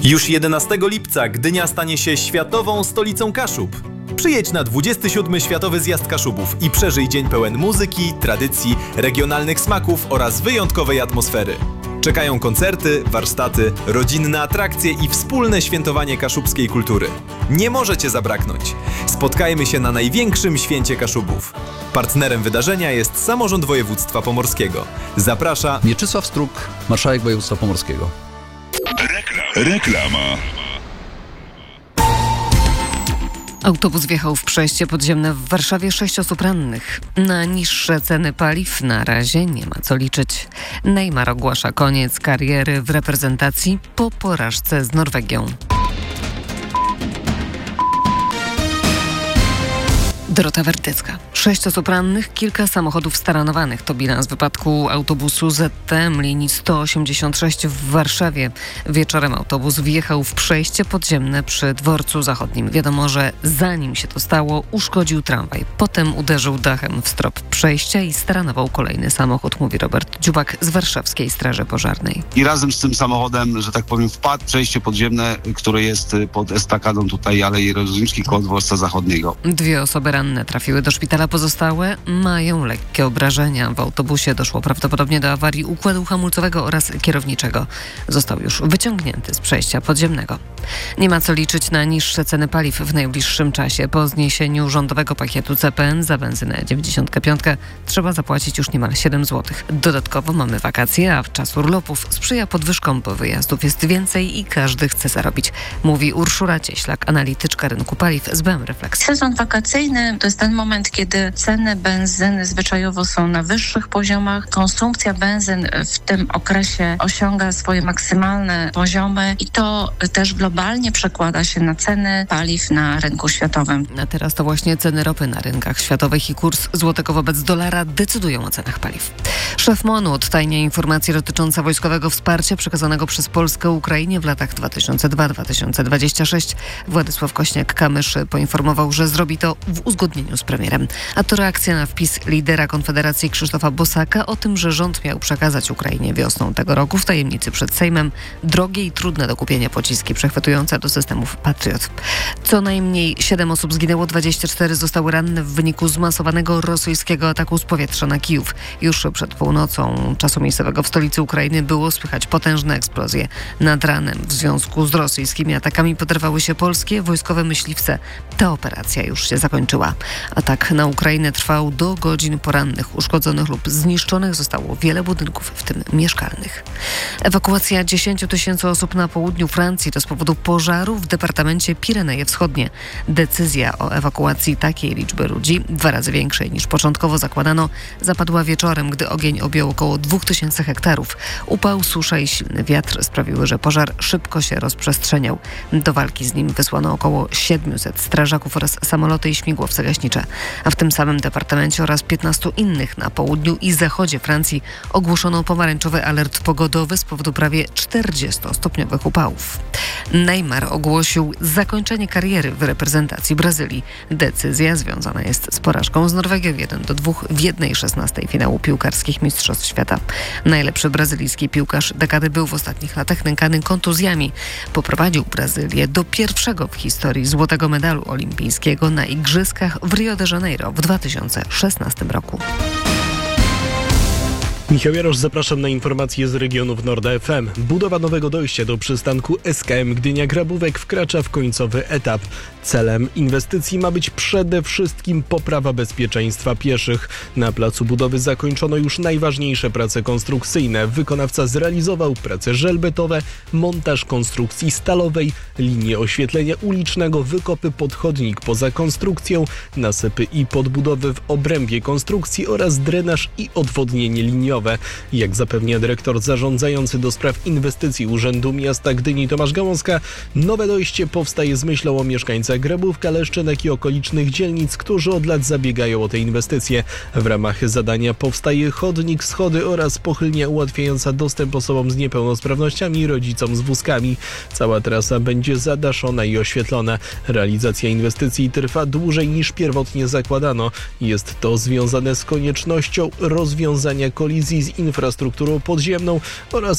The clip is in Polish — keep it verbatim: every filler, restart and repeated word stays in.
Już jedenastego lipca Gdynia stanie się światową stolicą Kaszub. Przyjedź na dwudziesty siódmy Światowy Zjazd Kaszubów i przeżyj dzień pełen muzyki, tradycji, regionalnych smaków oraz wyjątkowej atmosfery. Czekają koncerty, warsztaty, rodzinne atrakcje i wspólne świętowanie kaszubskiej kultury. Nie możecie zabraknąć. Spotkajmy się na największym święcie Kaszubów. Partnerem wydarzenia jest Samorząd Województwa Pomorskiego. Zaprasza Mieczysław Struk, marszałek województwa pomorskiego. Reklama. Autobus wjechał w przejście podziemne w Warszawie, sześć osób rannych. Na niższe ceny paliw na razie nie ma co liczyć. Neymar ogłasza koniec kariery w reprezentacji po porażce z Norwegią. Dorota Wertycka. Sześć osób rannych, kilka samochodów staranowanych. To bilans wypadku autobusu Z T M linii sto osiemdziesiąt sześć w Warszawie. Wieczorem autobus wjechał w przejście podziemne przy dworcu zachodnim. Wiadomo, że zanim się to stało, uszkodził tramwaj. Potem uderzył dachem w strop przejścia i staranował kolejny samochód, mówi Robert Dziubak z Warszawskiej Straży Pożarnej. I razem z tym samochodem, że tak powiem, wpadł przejście podziemne, które jest pod estakadą tutaj Alei Jerozolimskiej koło dworca zachodniego. Dwie osoby ranne trafiły do szpitala, pozostałe mają lekkie obrażenia. W autobusie doszło prawdopodobnie do awarii układu hamulcowego oraz kierowniczego. Został już wyciągnięty z przejścia podziemnego. Nie ma co liczyć na niższe ceny paliw w najbliższym czasie. Po zniesieniu rządowego pakietu C P N za benzynę dziewięćdziesiąt pięć trzeba zapłacić już niemal siedem złotych. Dodatkowo mamy wakacje, a czas urlopów sprzyja podwyżkom, bo wyjazdów jest więcej i każdy chce zarobić, mówi Urszula Cieślak, analityczka rynku paliw z B M Reflex. Sezon wakacyjny to jest ten moment, kiedy ceny benzyny zwyczajowo są na wyższych poziomach. Konsumpcja benzyn w tym okresie osiąga swoje maksymalne poziomy i to też globalnie przekłada się na ceny paliw na rynku światowym. A teraz to właśnie ceny ropy na rynkach światowych i kurs złotego wobec dolara decydują o cenach paliw. Szef M O N-u odtajnia informacje dotyczące wojskowego wsparcia przekazanego przez Polskę Ukrainie w latach dwa tysiące drugi do dwa tysiące dwudziestego szóstego. Władysław Kośniak-Kamysz poinformował, że zrobi to w uzgodnieniu z premierem. A to reakcja na wpis lidera Konfederacji Krzysztofa Bosaka o tym, że rząd miał przekazać Ukrainie wiosną tego roku w tajemnicy przed Sejmem drogie i trudne do kupienia pociski przechwytujące do systemów Patriot. Co najmniej siedem osób zginęło, dwadzieścia cztery zostały ranne w wyniku zmasowanego rosyjskiego ataku z powietrza na Kijów. Już przed północą czasu miejscowego w stolicy Ukrainy było słychać potężne eksplozje. Nad ranem w związku z rosyjskimi atakami poderwały się polskie wojskowe myśliwce. Ta operacja już się zakończyła. Atak na Ukrainę trwał do godzin porannych. Uszkodzonych lub zniszczonych zostało wiele budynków, w tym mieszkalnych. Ewakuacja dziesięciu tysięcy osób na południu Francji to z powodu pożaru w departamencie Pireneje Wschodnie. Decyzja o ewakuacji takiej liczby ludzi, dwa razy większej niż początkowo zakładano, zapadła wieczorem, gdy ogień objął około dwóch tysięcy hektarów. Upał, susza i silny wiatr sprawiły, że pożar szybko się rozprzestrzeniał. Do walki z nim wysłano około siedmiuset strażaków oraz samoloty i śmigłowce gaśnicze. A w tym samym departamencie oraz piętnastu innych na południu i zachodzie Francji ogłoszono pomarańczowy alert pogodowy z powodu prawie czterdziestostopniowych upałów. Neymar ogłosił zakończenie kariery w reprezentacji Brazylii. Decyzja związana jest z porażką z Norwegią jeden do dwóch w jednej szesnastej finału piłkarskich Mistrzostw Świata. Najlepszy brazylijski piłkarz dekady był w ostatnich latach nękany kontuzjami. Poprowadził Brazylię do pierwszego w historii złotego medalu olimpijskiego na Igrzyskach w Rio de Janeiro w dwa tysiące szesnastym roku. Michał Jarosz, zapraszam na informacje z regionów Norda F M. Budowa nowego dojścia do przystanku S K M Gdynia-Grabówek wkracza w końcowy etap. Celem inwestycji ma być przede wszystkim poprawa bezpieczeństwa pieszych. Na placu budowy zakończono już najważniejsze prace konstrukcyjne. Wykonawca zrealizował prace żelbetowe, montaż konstrukcji stalowej, linie oświetlenia ulicznego, wykopy pod chodnik poza konstrukcją, nasypy i podbudowy w obrębie konstrukcji oraz drenaż i odwodnienie liniowe. Jak zapewnia dyrektor zarządzający do spraw inwestycji Urzędu Miasta Gdyni Tomasz Gałązka, nowe dojście powstaje z myślą o mieszkańcach Grabówka, Leszczynek i okolicznych dzielnic, którzy od lat zabiegają o te inwestycje. W ramach zadania powstaje chodnik, schody oraz pochylnia ułatwiająca dostęp osobom z niepełnosprawnościami i rodzicom z wózkami. Cała trasa będzie zadaszona i oświetlona. Realizacja inwestycji trwa dłużej niż pierwotnie zakładano. Jest to związane z koniecznością rozwiązania kolizji z infrastrukturą podziemną oraz